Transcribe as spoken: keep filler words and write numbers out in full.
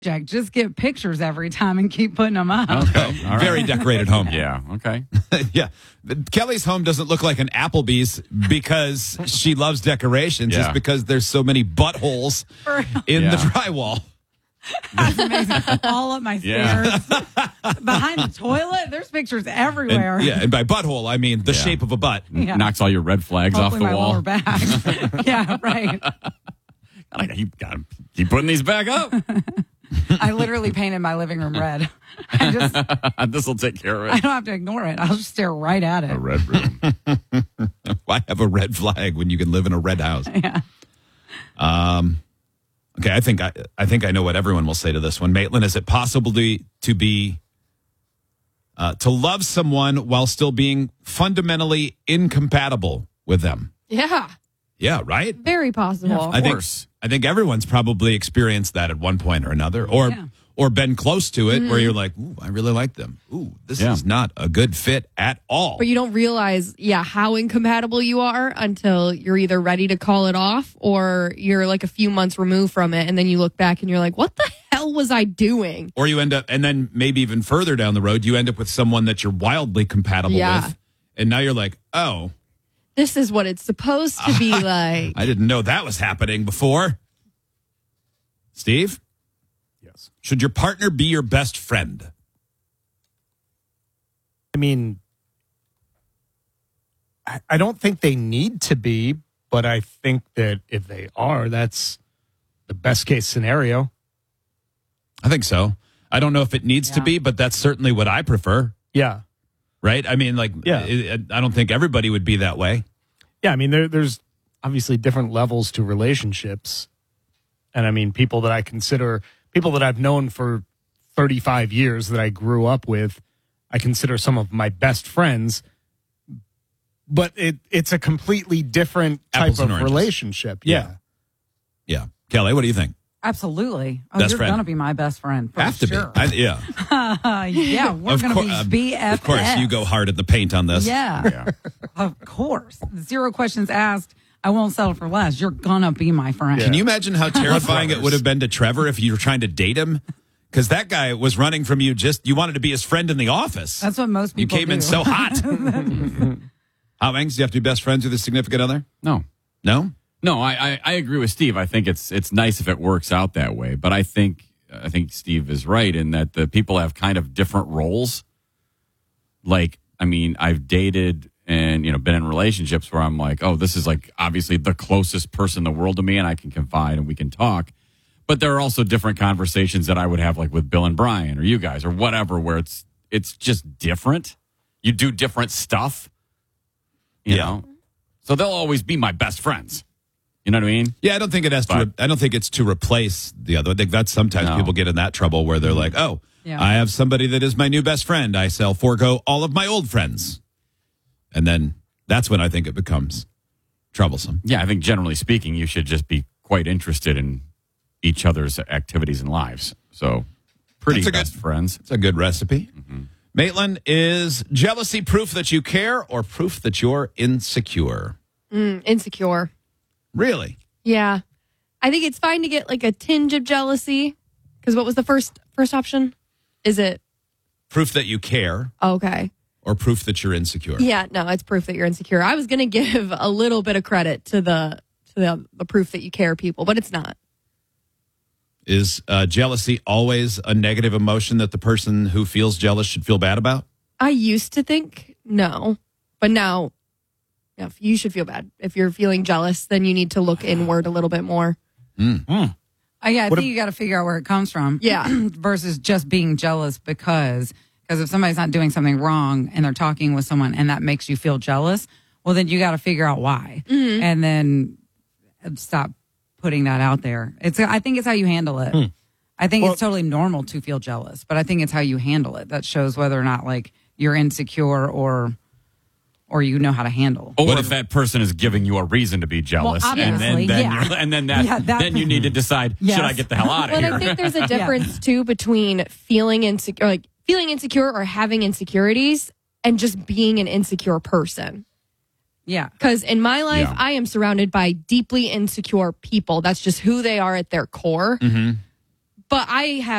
Jack, just get pictures every time and keep putting them up. Okay. All right. Very decorated home. Yeah. Okay. Yeah. Kelly's home doesn't look like an Applebee's because she loves decorations. Yeah. It's because there's so many buttholes in Yeah. the drywall. That's amazing. All up my stairs. Yeah. Behind the toilet, there's pictures everywhere. And, yeah, and by butthole, I mean the Yeah. shape of a butt. Yeah. Knocks all your red flags Hopefully off the my wall. lower back. Yeah, right. I keep, gotta keep putting these back up. I literally painted my living room red. I just, I This will take care of don't it. have to ignore it. I'll just stare right at it. A red room. Why have a red flag when you can live in a red house? Yeah. Um, okay, I think I, I think I know what everyone will say to this one. Maitland, is it possible to, to be uh, to love someone while still being fundamentally incompatible with them? Yeah, Yeah, right? very possible. Yeah, I think course. I think everyone's probably experienced that at one point or another, or Yeah. or been close to it, where you're like, "Ooh, I really like them. Ooh, this Yeah. is not a good fit at all." But you don't realize, yeah, how incompatible you are until you're either ready to call it off or you're like a few months removed from it. And then you look back and you're like, what the hell was I doing? Or you end up, and then maybe even further down the road, you end up with someone that you're wildly compatible Yeah. with, and now you're like, "Oh, This is what it's supposed to be like. I didn't know that was happening before." Steve, Yes. should your partner be your best friend? I mean, I, I don't think they need to be, but I think that if they are, that's the best case scenario. I think so. I don't know if it needs to Yeah. be, but that's certainly what I prefer. Yeah. Right? I mean, like, Yeah. it, I don't think everybody would be that way. Yeah. I mean, there, there's obviously different levels to relationships. And I mean, people that I consider, people that I've known for thirty-five years that I grew up with, I consider some of my best friends. But it, it's a completely different type Apples and of oranges. relationship. Yeah. Yeah. Yeah. Kelly, what do you think? Absolutely. Oh, Best you're friend. going to be my best friend. For Have to sure. be. I, yeah. Uh, yeah, we're Of going cour- to uh, be B F F. Of course, you go hard at the paint on this. Yeah. Of course. Zero questions asked. I won't settle for less. You're going to be my friend. Can you imagine how terrifying it brothers. would have been to Trevor if you were trying to date him? Because that guy was running from you. Just you wanted to be his friend in the office. That's what most You people came do. in so hot. How, Angs, do you have to be best friends with a significant other? No. No? No, I, I, I agree with Steve. I think it's it's nice if it works out that way. But I think I think Steve is right in that the people have kind of different roles. Like, I mean, I've dated and, you know, been in relationships where I'm like, oh, this is like obviously the closest person in the world to me and I can confide and we can talk. But there are also different conversations that I would have like with Bill and Brian or you guys or whatever, where it's it's just different. You do different stuff, you Yeah. know? So they'll always be my best friends. You know what I mean? Yeah, I don't think it has to. But- Re- I don't think it's to replace the other. I think that's sometimes No. people get in that trouble where they're like, "Oh, Yeah. I have somebody that is my new best friend. I shall forego all of my old friends," and then that's when I think it becomes troublesome. Yeah, I think generally speaking, you should just be quite interested in each other's activities and lives. So, pretty That's a good- best friends. It's a good recipe. Maitland, is jealousy proof that you care or proof that you're insecure? Mm, insecure. Really? Yeah. I think it's fine to get like a tinge of jealousy. Because what was the first first option? Is it Proof that you care okay? or proof that you're insecure? Yeah, no, it's proof that you're insecure. I was going to give a little bit of credit to the to the, the proof that you care people, but it's not. Is uh, jealousy always a negative emotion that the person who feels jealous should feel bad about? I used to think no, but now yeah, you should feel bad. If you're feeling jealous, then you need to look inward a little bit more. Uh, yeah, I What think you got to figure out where it comes from. Yeah. Versus just being jealous because because if somebody's not doing something wrong and they're talking with someone and that makes you feel jealous, well, then you got to figure out why, and then stop putting that out there. It's I think it's how you handle it. I think Well- it's totally normal to feel jealous, but I think it's how you handle it that shows whether or not like you're insecure or or you know how to handle. Or if that person is giving you a reason to be jealous, Well, and then obviously, then yeah. you're, and then that, Yeah, that- then you need to decide Yes. should I get the hell out of Well, here? I think there's a difference too between feeling insecure, like feeling insecure or having insecurities, and just being an insecure person. Yeah. Because in my life, Yeah. I am surrounded by deeply insecure people. That's just who they are at their core. But I have